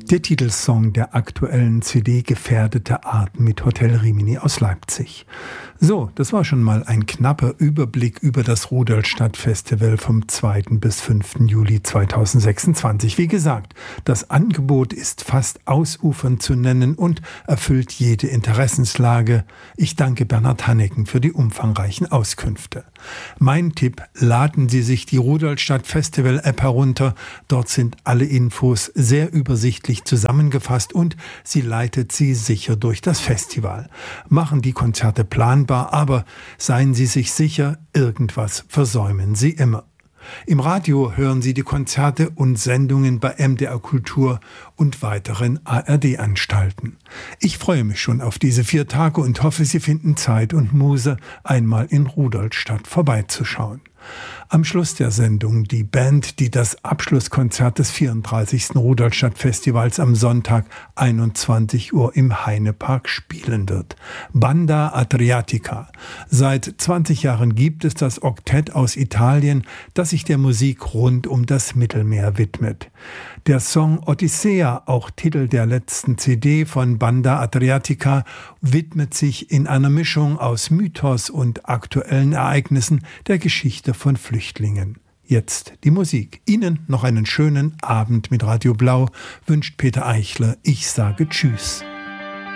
Der Titelsong der aktuellen CD Gefährdete Arten mit Hotel Rimini aus Leipzig. So, das war schon mal ein knapper Überblick über das Rudolstadt Festival vom 2. bis 5. Juli 2026. Wie gesagt, das Angebot ist fast ausufernd zu nennen und erfüllt jede Interessenslage. Ich danke Bernhard Hanneken für die umfangreichen Auskünfte. Mein Tipp: laden Sie sich die Rudolstadt Festival App herunter. Dort sind alle Infos sehr übersichtlich zusammengefasst und sie leitet Sie sicher durch das Festival. Machen die Konzerte planbar, aber seien Sie sich sicher, irgendwas versäumen Sie immer. Im Radio hören Sie die Konzerte und Sendungen bei MDR Kultur und weiteren ARD-Anstalten. Ich freue mich schon auf diese 4 Tage und hoffe, Sie finden Zeit und Muße, einmal in Rudolstadt vorbeizuschauen. Am Schluss der Sendung die Band, die das Abschlusskonzert des 34. Rudolstadt-Festivals am Sonntag 21 Uhr im Heinepark spielen wird. Banda Adriatica. Seit 20 Jahren gibt es das Oktett aus Italien, das sich der Musik rund um das Mittelmeer widmet. Der Song Odyssea, auch Titel der letzten CD von Banda Adriatica, widmet sich in einer Mischung aus Mythos und aktuellen Ereignissen der Geschichte von Flüchtlingen. Jetzt die Musik. Ihnen noch einen schönen Abend mit Radio Blau wünscht Peter Eichler. Ich sage Tschüss.